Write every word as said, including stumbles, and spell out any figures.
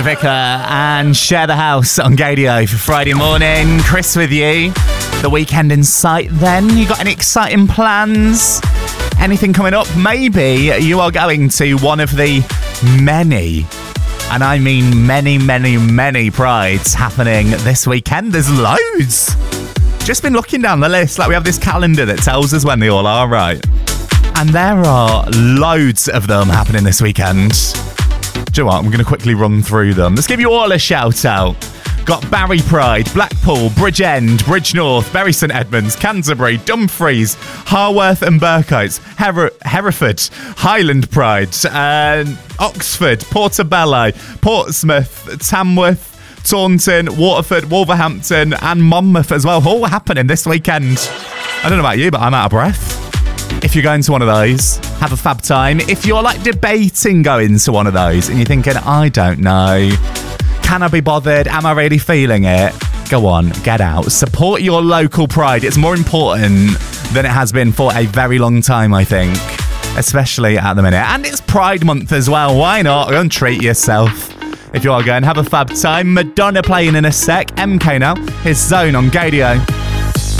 Vicar and Share the House on Gadio for Friday morning. Chris with you. The weekend in sight then. You got any exciting plans? Anything coming up? Maybe you are going to one of the many, and I mean many, many, many prides happening this weekend. There's loads. Just been looking down the list. Like, we have this calendar that tells us when they all are, right? And there are loads of them happening this weekend. Do you know what? I'm going to quickly run through them. Let's give you all a shout out. Got Barry Pride, Blackpool, Bridgend, Bridgnorth, Bury St Edmunds, Canterbury, Dumfries, Harworth and Burkites, Her- Hereford, Highland Pride, uh, Oxford, Portobello, Portsmouth, Tamworth, Taunton, Waterford, Wolverhampton and Monmouth as well. All happening this weekend. I don't know about you, but I'm out of breath. If you're going to one of those, have a fab time. If you're like debating going to one of those and you're thinking, I don't know, can I be bothered? Am I really feeling it? Go on, get out. Support your local pride. It's more important than it has been for a very long time, I think. Especially at the minute. And it's Pride Month as well. Why not? Go and treat yourself. If you are going, have a fab time. Madonna playing in a sec. M K now. His Zone on Gadio.